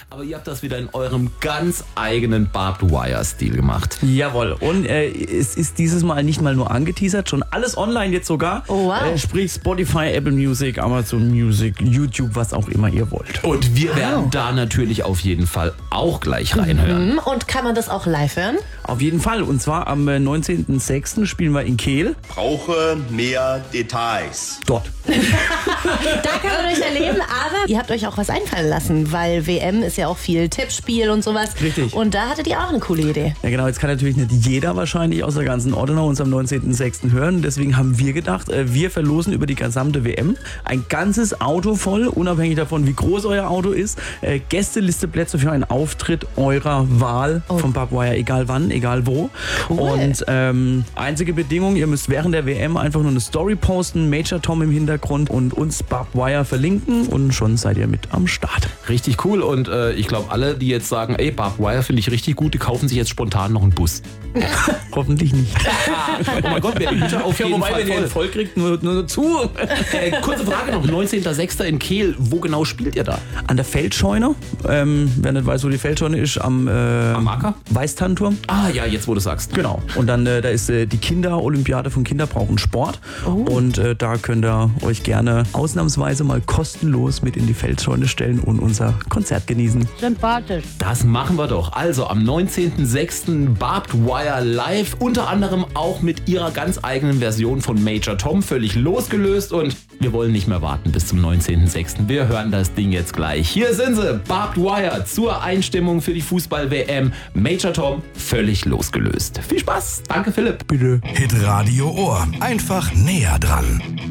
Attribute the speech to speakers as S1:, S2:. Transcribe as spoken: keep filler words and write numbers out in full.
S1: Aber ihr habt das wieder in eurem ganz eigenen Barbed Wire-Stil gemacht.
S2: Jawohl. Und äh, es ist dieses Mal nicht mal nur angeteasert, schon alles online jetzt sogar.
S3: Oh, wow.
S2: Äh, sprich Spotify, Apple Music, Amazon Music, YouTube, was auch immer ihr wollt.
S1: Und wir werden da natürlich auf jeden Fall auch gleich reinhören.
S3: Und kann man das auch live hören?
S2: Auf jeden Fall. Und zwar am äh, neunzehnten sechsten spielen wir in Kehl.
S4: Brauche mehr Details.
S2: Dort.
S3: Da kann man euch erleben, aber ihr habt euch auch was einfallen lassen, weil W M ist ja auch viel Tippspiel und sowas.
S2: Richtig.
S3: Und da hattet ihr auch eine coole Idee.
S2: Ja genau, jetzt kann natürlich nicht jeder wahrscheinlich aus der ganzen Ortenau uns am neunzehnten sechsten hören. Deswegen haben wir gedacht, äh, wir verlosen über die gesamte W M ein ganzes Auto voll, unabhängig davon, wie groß euer Auto ist. Äh, Gästelisteplätze für einen Auftritt eurer Wahl
S3: Oh.
S2: vom Barbed Wire, egal wann, egal wo.
S3: Cool.
S2: Und ähm, einzige Bedingung, ihr müsst während der W M einfach nur eine Story posten, Major Tom im Hintergrund und uns Barbed Wire verlinken und schon seid ihr mit am Start.
S1: Richtig cool. Und äh, ich glaube, alle, die jetzt sagen, ey, Barbed Wire finde ich richtig gut, die kaufen sich jetzt spontan noch einen Bus.
S2: Hoffentlich nicht.
S1: Oh mein Gott, wer die Hütte auf jeden Fall
S2: wenn ihr ihn
S1: voll.
S2: voll kriegt, nur, nur zu.
S1: Äh, kurze Frage noch, neunzehnten sechsten in Kehl, wo genau spielt ihr da?
S2: An der Feldscheune, ähm, wer nicht weiß, wo die Feldscheune ist, am, äh,
S1: Am Acker?
S2: Weißtannturm.
S1: Ah ja, jetzt wo du sagst.
S2: Genau. Und dann, äh, da ist äh, die Kinderolympiade von Kinder brauchen Sport. Und äh, da könnt ihr euch gerne ausnahmsweise mal kostenlos mit in die Feldscheune stellen und unser Konzert genießen.
S3: Sympathisch.
S1: Das machen wir doch. Also am neunzehnten sechsten Barbed Wire live, unter anderem auch mit ihrer ganz eigenen Version von Major Tom, völlig losgelöst, und wir wollen nicht mehr warten bis zum neunzehnten sechsten Wir hören das Ding jetzt gleich. Hier sind sie, Barbed Wire zur Einstimmung für die Fußball-W M. Major Tom, völlig losgelöst. Viel Spaß. Danke, Philipp.
S2: Bitte.
S5: Hitradio Ohr. Einfach näher dran.